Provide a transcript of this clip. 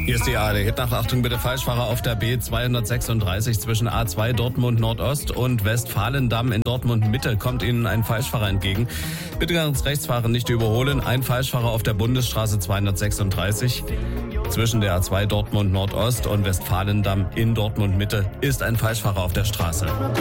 Hier ist die ARD. Nach Achtung bitte Falschfahrer auf der B236 zwischen A2 Dortmund Nordost und Westfalendamm in Dortmund Mitte kommt Ihnen ein Falschfahrer entgegen. Bitte ganz rechts fahren, nicht überholen. Ein Falschfahrer auf der Bundesstraße 236 zwischen der A2 Dortmund Nordost und Westfalendamm in Dortmund Mitte ist ein Falschfahrer auf der Straße.